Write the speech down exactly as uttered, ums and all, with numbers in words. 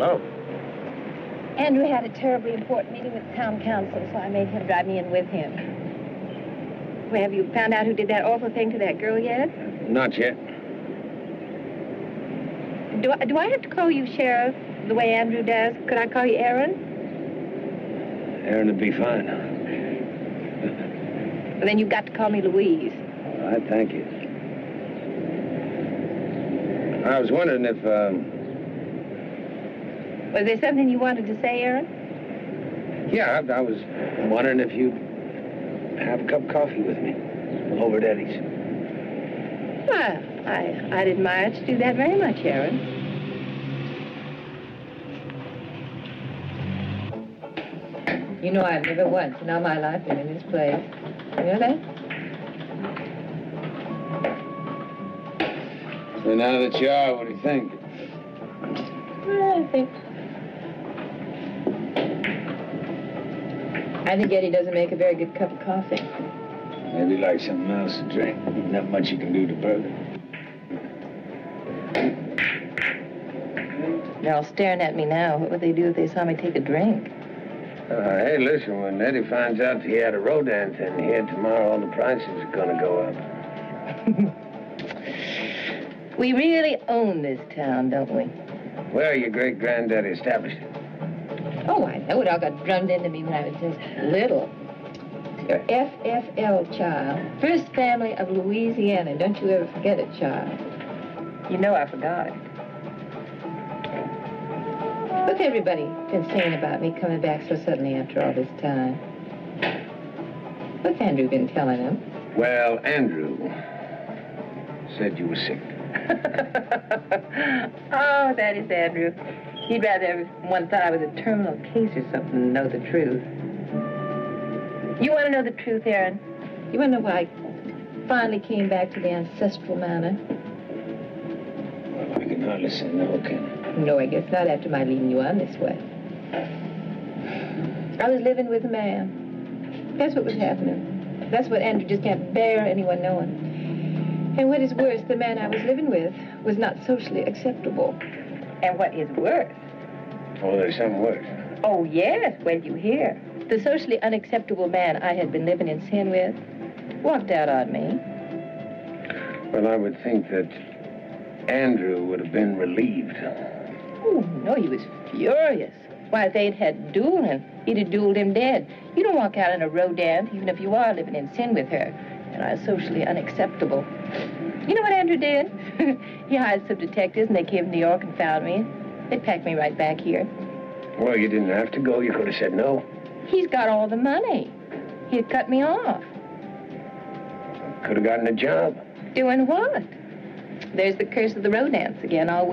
Hello. Andrew had a terribly important meeting with the town council, so I made him drive me in with him. Well, have you found out who did that awful thing to that girl yet? Not yet. Do I, do I have to call you Sheriff the way Andrew does? Could I call you Aaron? Aaron would be fine. Well, then you've got to call me Louise. All right, thank you. I was wondering if, um... Was there something you wanted to say, Aaron? Yeah, I, I was wondering if you'd have a cup of coffee with me over at Eddie's. Well, I, I'd admire to do that very much, Aaron. You know, I've never once in all my life been in this place. You know that? So now that you are, what do you think? Well, I think... I think Eddie doesn't make a very good cup of coffee. Maybe like something else to drink. Not much you can do to burger. They're all staring at me now. What would they do if they saw me take a drink? Uh, hey, listen, when Eddie finds out he had a rodent in here tomorrow, all the prices are gonna go up. We really own this town, don't we? Well, your great-granddaddy established it. Oh, I know. It all got drummed into me when I was just little. Your F F L, child. First family of Louisiana. Don't you ever forget it, child. You know I forgot it. What's everybody been saying about me coming back so suddenly after all this time? What's Andrew been telling them? Well, Andrew said you were sick. Oh, that is Andrew. He'd rather everyone thought I was a terminal case or something than know the truth. You want to know the truth, Aaron? You want to know why I finally came back to the ancestral manor? Well, I can hardly say no, can I? No, I guess not after my leading you on this way. I was living with a man. That's what was happening. That's what Andrew just can't bear anyone knowing. And what is worse, the man I was living with was not socially acceptable. And what is worse? Oh, there's something worse. Oh, yes, well, you hear. The socially unacceptable man I had been living in sin with walked out on me. Well, I would think that Andrew would have been relieved. Oh, no, he was furious. Why, if they'd had dueling, he'd have dueled him dead. You don't walk out in a rodance, even if you are living in sin with her, and are socially unacceptable. You know what Andrew did? He hired some detectives, and they came to New York and found me. They packed me right back here. Well, you didn't have to go. You could have said no. He's got all the money. He'd cut me off. Could have gotten a job. Doing what? There's the curse of the rodance again, all